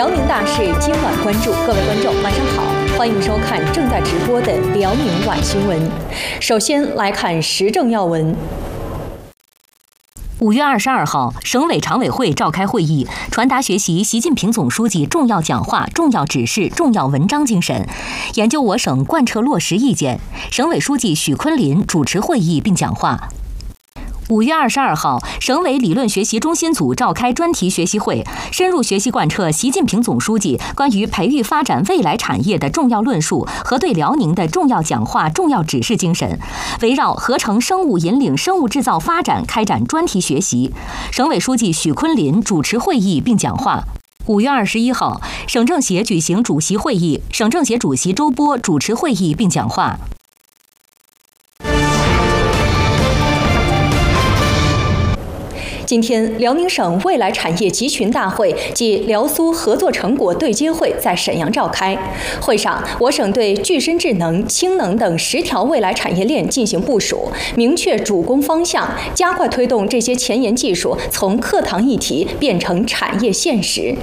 辽宁大事今晚关注，各位观众晚上好，欢迎收看正在直播的辽宁晚新闻。首先来看时政要闻。 5月22号，省委常委会召开会议，传达学习习近平总书记重要讲话、重要指示、重要文章精神，研究我省贯彻落实意见。省委书记许昆林主持会议并讲话。5月22号，省委理论学习中心组召开专题学习会，深入学习贯彻习近平总书记关于培育发展未来产业的重要论述和对辽宁的重要讲话、重要指示精神，围绕合成生物引领生物制造发展开展专题学习。省委书记许昆林主持会议并讲话。5月21号，省政协举行主席会议，省政协主席周波主持会议并讲话。 今天，辽宁省未来产业集群大会暨辽苏合作成果对接会在沈阳召开。会上，我省对具身智能、氢能等10条未来产业链进行部署，明确主攻方向，加快推动这些前沿技术从课堂议题变成产业现实。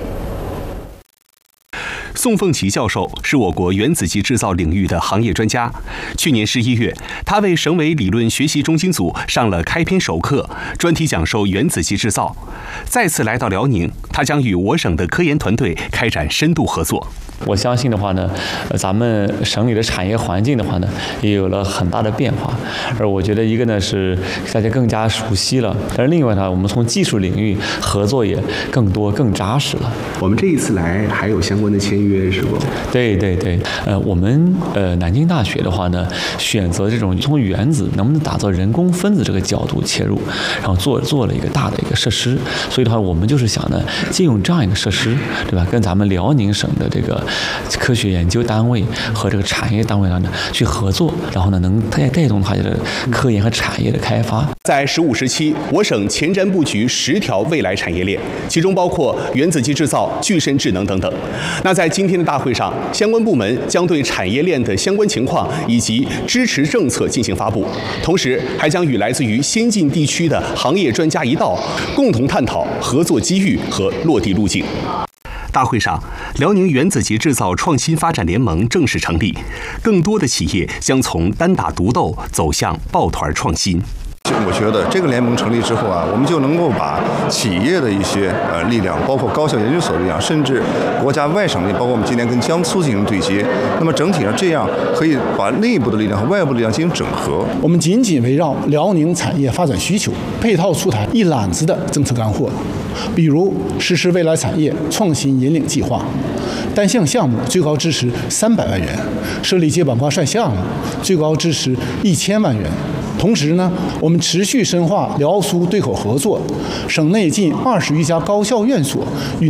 宋凤奇教授是我国原子级制造领域的行业专家。去年11月，他为省委理论学习中心组上了开篇首课，专题讲授原子级制造。再次来到辽宁，他将与我省的科研团队开展深度合作。 我相信的话呢，咱们省里的产业环境的话呢，也有了很大的变化。而我觉得一个呢是大家更加熟悉了，但是另外呢，我们从技术领域合作也更多、更扎实了。 我们这一次来还有相关的签约是不？ 对。我们南京大学的话呢，选择这种从原子能不能打造人工分子这个角度切入，然后做了一个大的一个设施。所以的话，我们就是想呢，借用这样一个设施，对吧？跟咱们辽宁省的这个科学研究单位和这个产业单位呢去合作，然后呢能带动它的科研和产业的开发。 在15、17，我省前瞻布局10条未来产业链，其中包括原子级制造、具身智能等等。那在今天的大会上，相关部门将对产业链的相关情况以及支持政策进行发布，同时还将与来自于先进地区的行业专家一道，共同探讨合作机遇和落地路径。大会上，辽宁原子级制造创新发展联盟正式成立，更多的企业将从单打独斗走向抱团创新。 我觉得这个联盟成立之后啊，我们就能够把企业的一些力量，包括高校研究所力量，甚至国家外省力，包括我们今天跟江苏进行对接，那么整体上这样可以把内部的力量和外部力量进行整合。 我们紧紧围绕辽宁产业发展需求，配套出台一揽子的政策干货，比如实施未来产业创新引领计划，单项项目最高支持300万元，设立接板挂帅项目最高支持1000万元。同时呢，我们持续深化辽苏对口合作，省内近20余家高校院所与